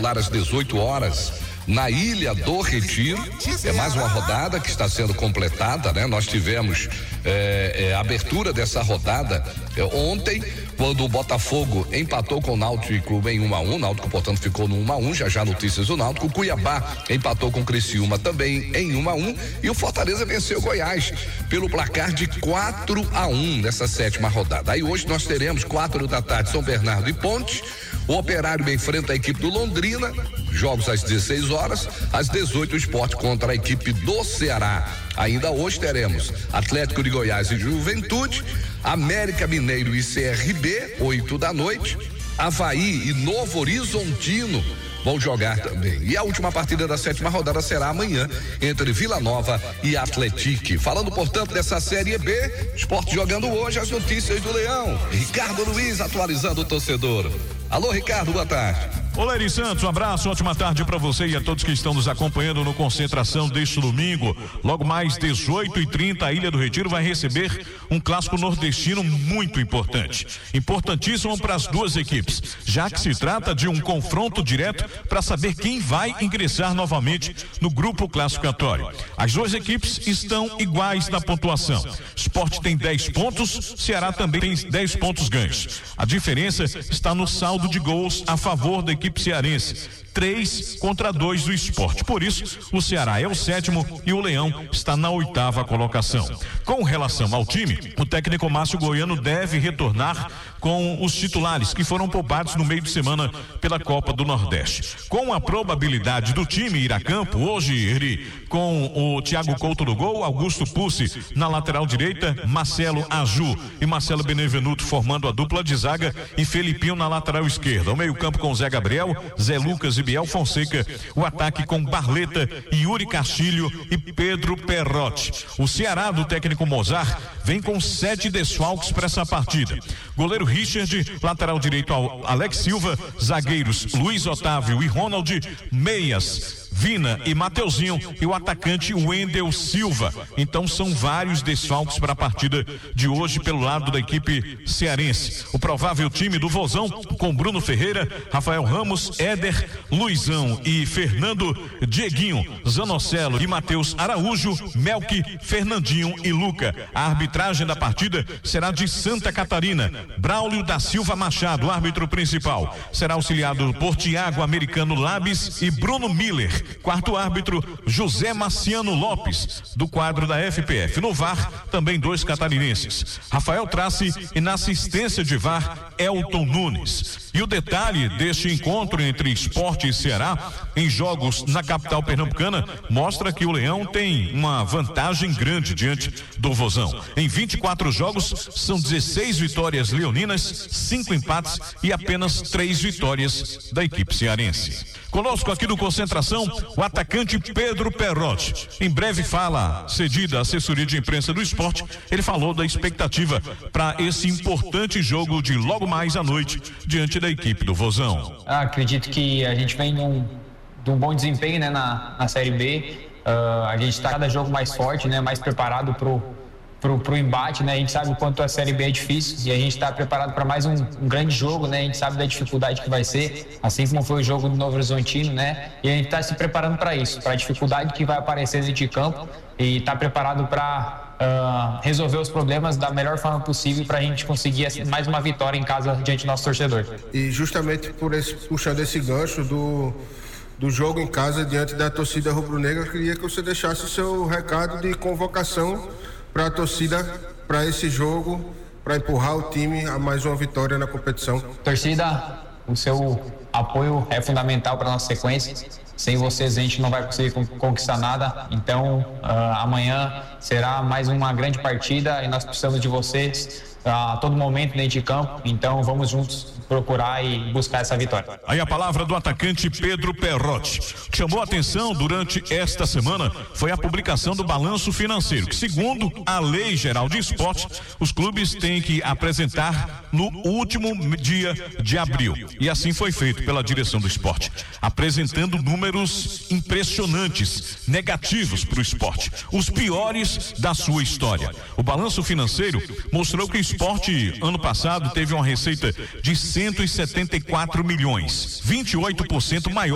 rolar às 18 horas. Na Ilha do Retiro, é mais uma rodada que está sendo completada, né? Nós tivemos a abertura dessa rodada ontem, quando o Botafogo empatou com o Náutico em 1-1, o Náutico, portanto, ficou no 1-1, já notícias do Náutico. O Cuiabá empatou com o Criciúma também em 1-1 e o Fortaleza venceu o Goiás pelo placar de 4-1 nessa 7ª rodada. Aí hoje nós teremos 4 da tarde, São Bernardo e Ponte. O Operário enfrenta a equipe do Londrina, jogos às 16 horas, às 18 o Sport contra a equipe do Ceará. Ainda hoje teremos Atlético de Goiás e Juventude, América Mineiro e CRB, 8 da noite, Avaí e Novo Horizontino vão jogar também. E a última partida da 7ª rodada será amanhã, entre Vila Nova e Atlético. Falando, portanto, dessa Série B, Sport jogando hoje, as notícias do Leão. Ricardo Luiz atualizando o torcedor. Alô, Ricardo, boa tarde. Olá, Eri Santos, um abraço, ótima tarde para você e a todos que estão nos acompanhando no Concentração deste domingo. Logo mais 18h30, a Ilha do Retiro vai receber um clássico nordestino muito importante. Importantíssimo para as duas equipes, já que se trata de um confronto direto para saber quem vai ingressar novamente no grupo classificatório. As duas equipes estão iguais na pontuação. Sport tem 10 pontos, Ceará também tem 10 pontos ganhos. A diferença está no saldo de gols a favor da equipe cearense, 3-2 do Sport. Por isso, o Ceará é o 7º e o Leão está na 8ª colocação. Com relação ao time, o técnico Márcio Goiano deve retornar com os titulares que foram poupados no meio de semana pela Copa do Nordeste. Com a probabilidade do time ir a campo hoje, Eri, com o Thiago Couto no gol, Augusto Pucci na lateral direita, Marcelo Aju e Marcelo Benevenuto formando a dupla de zaga e Felipinho na lateral esquerda. O meio-campo com Zé Gabriel, Zé Lucas e Biel Fonseca, o ataque com Barleta, Yuri Castilho e Pedro Perrotti. O Ceará do técnico Mozart vem com 7 desfalques para essa partida. Goleiro Richard, lateral direito Alex Silva, zagueiros Luiz Otávio e Ronald, meias Vina e Mateuzinho e o atacante Wendel Silva. Então são vários desfalques para a partida de hoje pelo lado da equipe cearense. O provável time do Vozão com Bruno Ferreira, Rafael Ramos, Éder, Luizão e Fernando, Dieguinho, Zanocelo e Matheus Araújo, Melqui, Fernandinho e Luca. A arbitragem da partida será de Santa Catarina. Braulio da Silva Machado, árbitro principal. Será auxiliado por Tiago Americano Labis e Bruno Miller. Quarto árbitro, José Marciano Lopes, do quadro da FPF. No VAR, também 2 catarinenses, Rafael Trace e na assistência de VAR, Elton Nunes. E o detalhe deste encontro entre Sport e Ceará, em jogos na capital pernambucana, mostra que o Leão tem uma vantagem grande diante do Vozão. Em 24 jogos, são 16 vitórias leoninas, 5 empates e apenas 3 vitórias da equipe cearense. Conosco aqui do Concentração, o atacante Pedro Perrotti. Em breve fala, cedida a assessoria de imprensa do Sport, ele falou da expectativa para esse importante jogo de logo mais à noite, diante da equipe do Vozão. Acredito que a gente vem de um bom desempenho, né, na Série B. A gente está cada jogo mais forte, né, mais preparado pro embate, né? A gente sabe o quanto a Série B é difícil e a gente está preparado para mais um grande jogo, né? A gente sabe da dificuldade que vai ser, assim como foi o jogo do Novo Horizontino, né? E a gente está se preparando para isso, para a dificuldade que vai aparecer dentro de campo e está preparado para resolver os problemas da melhor forma possível para a gente conseguir mais uma vitória em casa diante do nosso torcedor. E justamente puxando esse gancho do jogo em casa diante da torcida rubro-negra, eu queria que você deixasse o seu recado de convocação para a torcida, para esse jogo, para empurrar o time a mais uma vitória na competição. Torcida, o seu apoio é fundamental para a nossa sequência. Sem vocês a gente não vai conseguir conquistar nada. Então amanhã será mais uma grande partida e nós precisamos de vocês a todo momento dentro de campo. Então vamos juntos procurar e buscar essa vitória. Aí a palavra do atacante Pedro Perrotti. O que chamou a atenção durante esta semana foi a publicação do balanço financeiro, que segundo a Lei Geral de Esporte, os clubes têm que apresentar no último dia de abril. E assim foi feito pela direção do esporte, apresentando números impressionantes, negativos para o esporte, os piores da sua história. O balanço financeiro mostrou que o esporte, ano passado, teve uma receita de 174 milhões, 28% maior